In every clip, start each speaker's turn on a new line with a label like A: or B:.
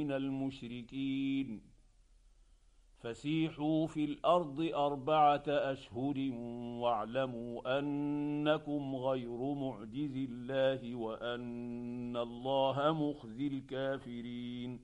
A: من المشركين فسيحوا في الأرض 4 أشهر واعلموا أنكم غير معجز الله وأن الله مخزي الكافرين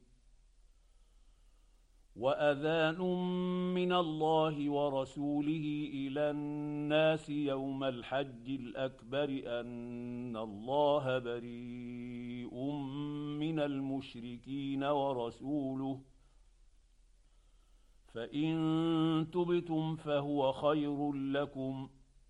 A: وأذان من الله ورسوله إلى الناس يوم الحج الأكبر أن الله بريء من المشركين ورسوله فإن تبتم فهو خير لكم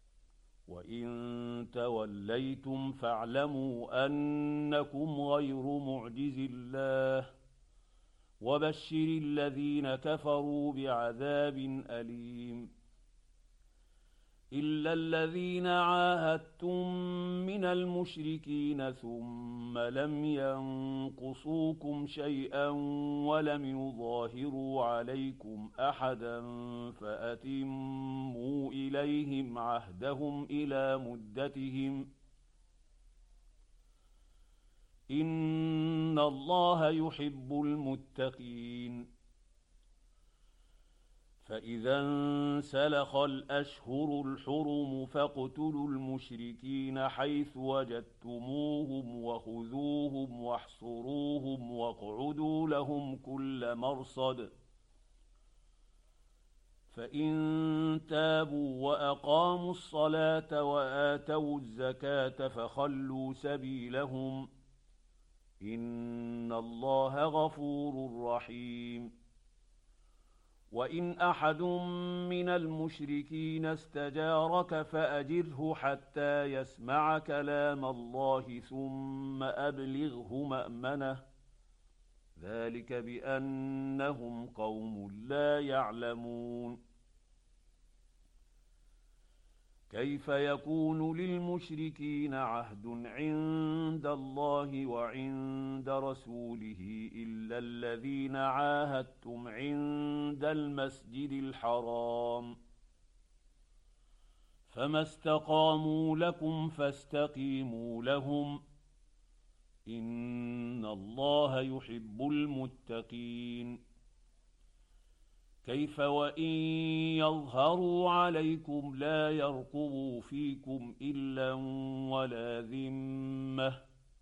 A: وإن توليتم فاعلموا أنكم غير معجز الله وبشر الذين كفروا بعذاب أليم إلا الذين عاهدتم من المشركين ثم لم ينقصوكم شيئا ولم يظاهروا عليكم أحدا فأتموا إليهم عهدهم إلى مدتهم إن الله يحب المتقين فإذا انسلخ الأشهر الحرم فاقتلوا المشركين حيث وجدتموهم وخذوهم واحصروهم واقعدوا لهم كل مرصد فإن تابوا وأقاموا الصلاة وآتوا الزكاة فخلوا سبيلهم إن الله غفور رحيم وإن أحد من المشركين استجارك فأجره حتى يسمع كلام الله ثم أبلغه مأمنه ذلك بأنهم قوم لا يعلمون كيف يكون للمشركين عهد عند الله وعند رسوله إلا الذين عاهدتم عند المسجد الحرام فما استقاموا لكم فاستقيموا لهم إن الله يحب المتقين كيف وإن يظهروا عليكم لا يرقبوا فيكم إلا ولا ذمة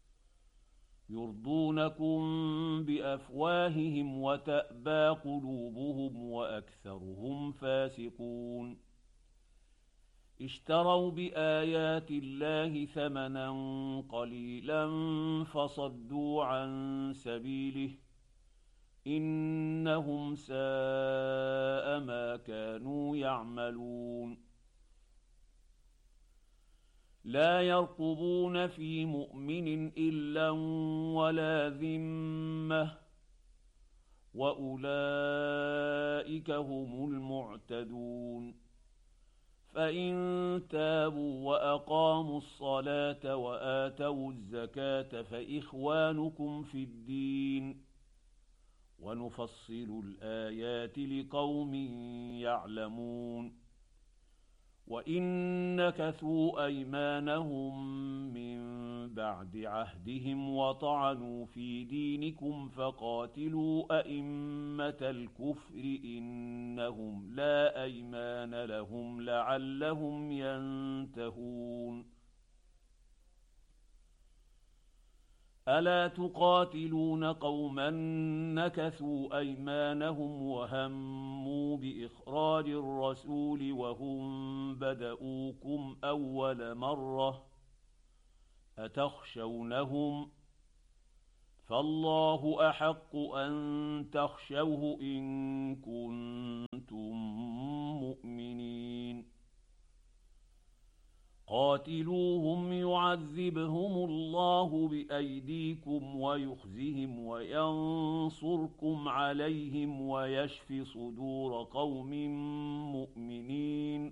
A: يرضونكم بأفواههم وتأبى قلوبهم وأكثرهم فاسقون اشتروا بآيات الله ثمنا قليلا فصدوا عن سبيله إنهم ساء ما كانوا يعملون لا يرقبون في مؤمن إلا ولا ذمة وأولئك هم المعتدون فإن تابوا وأقاموا الصلاة وآتوا الزكاة فإخوانكم في الدين ونفصل الآيات لقوم يعلمون وإن نكثوا أيمانهم من بعد عهدهم وطعنوا في دينكم فقاتلوا أئمة الكفر إنهم لا أيمان لهم لعلهم ينتهون ألا تقاتلون قوما نكثوا أيمانهم وهموا بإخراج الرسول وهم بدؤوكم أول مرة أتخشونهم فالله أحق أن تخشوه إن كنتم مؤمنين قاتلوهم يعذبهم الله بأيديكم ويخزهم وينصركم عليهم ويشف صدور قوم مؤمنين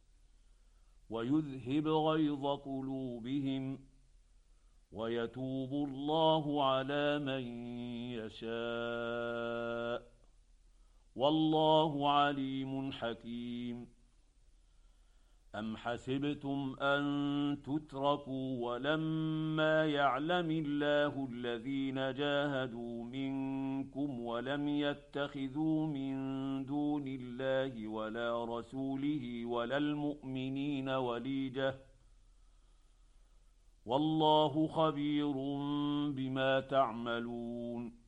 A: ويذهب غيظ قلوبهم ويتوب الله على من يشاء والله عليم حكيم أم حسبتم أن تتركوا ولما يعلم الله الذين جاهدوا منكم ولم يتخذوا من دون الله ولا رسوله ولا المؤمنين وليجة والله خبير بما تعملون